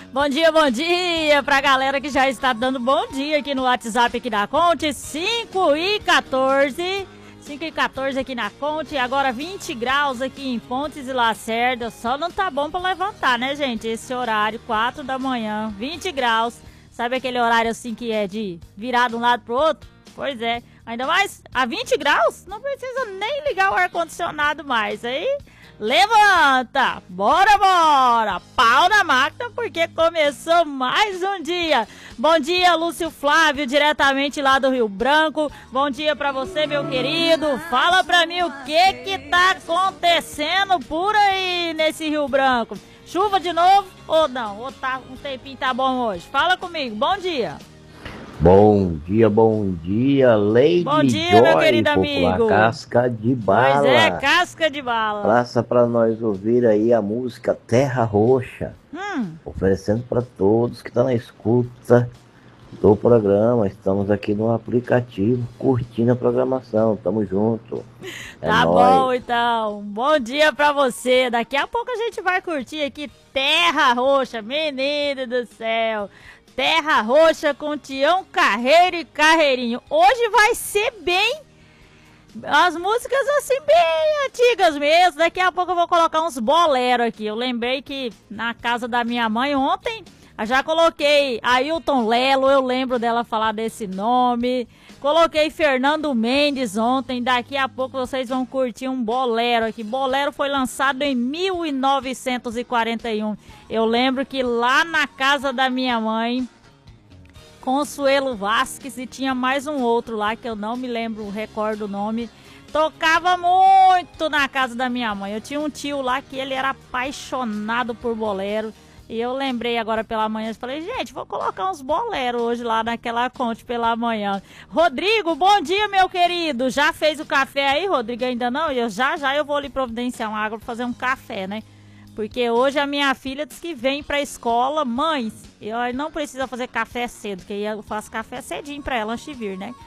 Bom dia pra galera que já está dando bom dia aqui no WhatsApp aqui da Conte, 5h14. 5h14 aqui na Conte, agora 20 graus aqui em Pontes e Lacerda. Só não tá bom pra levantar, né, gente? Esse horário, 4 da manhã, 20 graus. Sabe aquele horário assim que é de virar de um lado pro outro? Pois é, ainda mais a 20 graus, não precisa nem ligar o ar-condicionado mais. Aí, levanta, bora, pau na máquina, porque começou mais um dia. Bom dia, Lúcio Flávio, diretamente lá do Rio Branco. Bom dia pra você, meu querido. Fala pra mim o que tá acontecendo por aí nesse Rio Branco. Chuva de novo ou não? Ou tá, um tempinho tá bom hoje? Fala comigo, bom dia. Bom dia, Lady Bom dia, Joy, meu querido amigo. Casca de bala. Pois é, casca de bala. Praça pra nós ouvir aí a música Terra Roxa. Oferecendo para todos que estão na escuta do programa. Estamos aqui no aplicativo, curtindo a programação. Tamo junto. Tá bom, então. Bom dia pra você. Daqui a pouco a gente vai curtir aqui Terra Roxa. Menino do céu. Terra Roxa com Tião Carreiro e Carreirinho. Hoje vai ser bem... as músicas assim bem antigas mesmo. Daqui a pouco eu vou colocar uns boleros aqui. Eu lembrei que na casa da minha mãe ontem eu já coloquei Ailton Lelo. Eu lembro dela falar desse nome. Coloquei Fernando Mendes ontem. Daqui a pouco vocês vão curtir um bolero aqui. Bolero foi lançado em 1941. Eu lembro que lá na casa da minha mãe, Consuelo Vasques, e tinha mais um outro lá que eu não me lembro, recordo o nome. Tocava muito na casa da minha mãe. Eu tinha um tio lá que ele era apaixonado por bolero. E eu lembrei agora pela manhã, falei, gente, vou colocar uns boleros hoje lá naquela Conte pela manhã. Rodrigo, bom dia, meu querido. Já fez o café aí, Rodrigo? Ainda não? Já eu vou lhe providenciar uma água para fazer um café, né? Porque hoje a minha filha disse que vem pra escola, mãe, eu não precisa fazer café cedo, porque eu faço café cedinho pra ela antes de vir, né?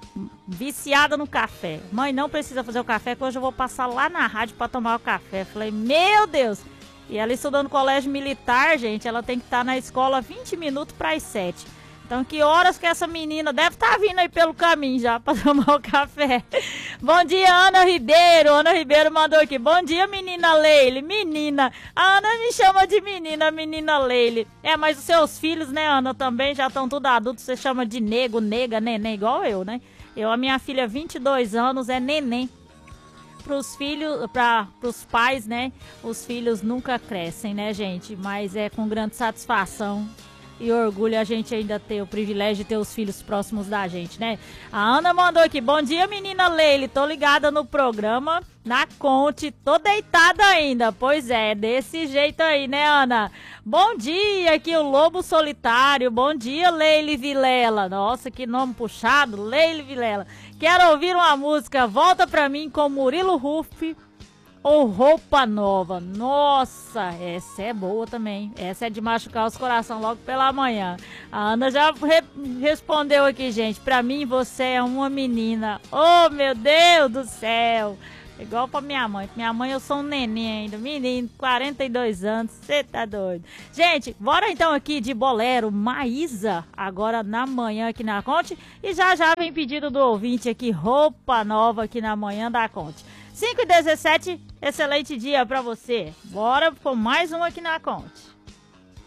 Viciada no café. Mãe, não precisa fazer o café, que hoje eu vou passar lá na rádio pra tomar o café. Falei, meu Deus! E ela estudando no colégio militar, gente, ela tem que estar na escola 20 minutos para as 7. Então, que horas que essa menina deve estar vindo aí pelo caminho já para tomar o café. Bom dia, Ana Ribeiro. Ana Ribeiro mandou aqui. Bom dia, menina Leile. Menina. A Ana me chama de menina Leile. É, mas os seus filhos, né, Ana, também já estão tudo adultos. Você chama de nego, nega, neném, igual eu, né? A minha filha, 22 anos, é neném. Pros filhos, pros pais, né? Os filhos nunca crescem, né, gente? Mas é com grande satisfação e orgulho a gente ainda ter o privilégio de ter os filhos próximos da gente, né? A Ana mandou aqui, bom dia, menina Leile, tô ligada no programa, na Conte, tô deitada ainda. Pois é, desse jeito aí, né, Ana? Bom dia, aqui o Lobo Solitário, bom dia, Leile Vilela. Nossa, que nome puxado, Leile Vilela. Quero ouvir uma música, Volta Pra Mim, com Murilo Ruff ou Roupa Nova. Nossa, essa é boa também. Essa é de machucar os corações logo pela manhã. A Ana já respondeu aqui, gente. Pra mim, você é uma menina. Oh, meu Deus do céu. Igual pra minha mãe. Minha mãe, eu sou um neném ainda. Menino, 42 anos. Você tá doido. Gente, bora então aqui de bolero. Maísa, agora na manhã aqui na Conte. E já vem pedido do ouvinte aqui. Roupa Nova aqui na manhã da Conte. 5h17, excelente dia pra você. Bora com mais um aqui na Conte.